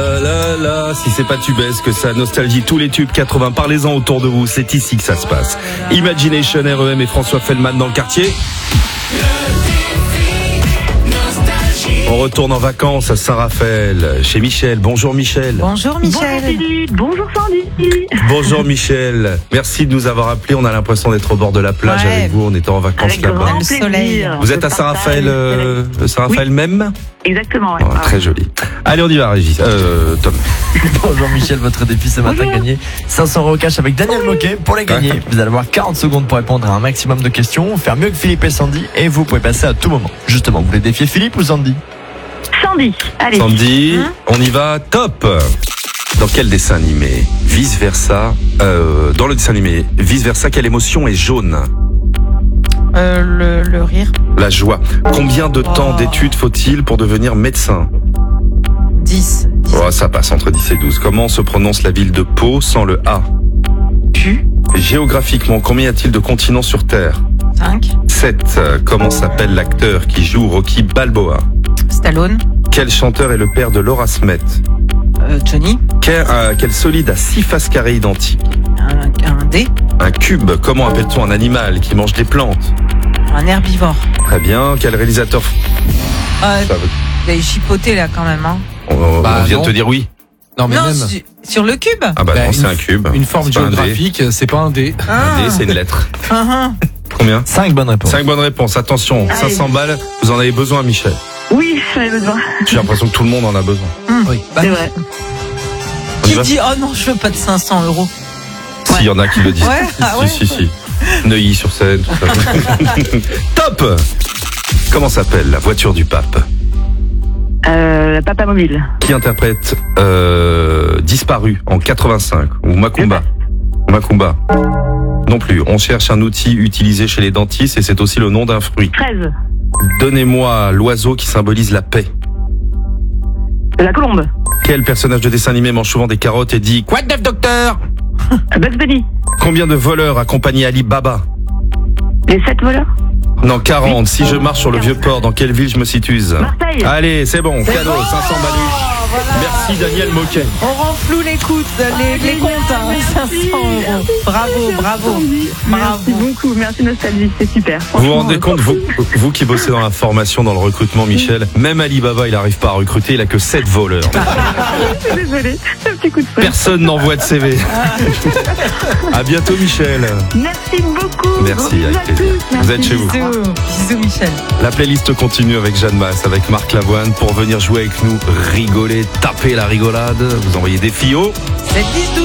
Si c'est pas tubesque, ça nostalgie tous les tubes 80. Parlez-en autour de vous, c'est ici que ça se passe. Imagination, REM et François Fellman dans le quartier. On retourne en vacances à Saint-Raphaël, chez Michel. Bonjour Michel. Bonjour Michel. Bonjour Philippe, bonjour Sandy. Bonjour Michel. Merci de nous avoir appelés. On a l'impression d'être au bord de la plage avec vous. On était en vacances Avec là-bas. grand Le soleil. plaisir. Vous êtes à Saint-Raphaël, Saint-Raphaël même? Exactement, ouais. Oh, très joli. Allez, on y va, Régis. Tom. Bonjour Michel, votre défi ce matin gagné 500 € cash avec Daniel Moquet. Pour les gagner, vous allez avoir 40 secondes pour répondre à un maximum de questions, faire mieux que Philippe et Sandy, et vous pouvez passer à tout moment. Justement, vous voulez défier Philippe ou Sandy? Sandy, allez. Sandy, on y va, top. Dans quel dessin animé, vice versa, dans le dessin animé, vice versa, quelle émotion est jaune? Le rire. La joie. Combien de temps d'études faut-il pour devenir médecin? 10. Oh, ça passe entre 10 et 12. Comment se prononce la ville de Pau sans le A? Pu. Géographiquement, combien y a-t-il de continents sur Terre? 5. 7. Comment s'appelle l'acteur qui joue Rocky Balboa? Stallone. Quel chanteur est le père de Laura Smet? Johnny. Quel solide a 6 faces carrées identiques? Un dé. Un cube. Comment appelle-t-on un animal qui mange des plantes? Un herbivore. Très bien. Quel réalisateur... Ça veut- Vous avez chipoté là quand même. Hein. On vient non. de te dire oui. Non mais Non, même sur le cube. Ah bah non, c'est un cube. une forme C'est pas un dé. géographique, c'est pas un dé. Un dé, c'est une lettre. Combien? 5 bonnes réponses. 5 bonnes réponses. Attention, 500 balles. Vous en avez besoin, Michel? Oui, j'en ai besoin. J'ai l'impression que tout le monde en a besoin. Oui. C'est vrai. On y Qui va? dit oh non, je veux pas de 500 €. S'il y en a qui le disent. Ouais, ah ouais. Si. Neuilly-sur-Seine, tout ça. Top! Comment s'appelle la voiture du pape? Papa Mobile. Qui interprète Disparu en 85 ou Macumba? Macumba. Non plus. On cherche un outil utilisé chez les dentistes et c'est aussi le nom d'un fruit. 13. Donnez-moi l'oiseau qui symbolise la paix. La Colombe. Quel personnage de dessin animé mange souvent des carottes et dit quoi de neuf, docteur? Bugs Bunny. Combien de voleurs accompagnait Ali Baba? Les 7 voleurs. Non, 40. Si je marche sur le vieux port, dans quelle ville je me situe? Marseille. Allez, c'est bon. Cadeau, 500 balus. Merci Daniel Moquet. On rend flou les comptes, hein, 500 €. Bravo. Merci beaucoup, merci Nostalgie, c'est super. Vous vous rendez compte, vous qui bossez dans la formation, dans le recrutement, Michel, même Alibaba, il n'arrive pas à recruter, il a que 7 voleurs. Je suis désolée, un petit coup de feu. Personne n'envoie de CV. À bientôt, Michel. Merci beaucoup. Merci, Gros avec bisous à plaisir. tous. Vous êtes chez vous. Bisous Michel. La playlist continue avec Jeanne Masse, avec Marc Lavoine, pour venir jouer avec nous, rigoler, taper la rigolade. Vous envoyez des filles au 7 10 12.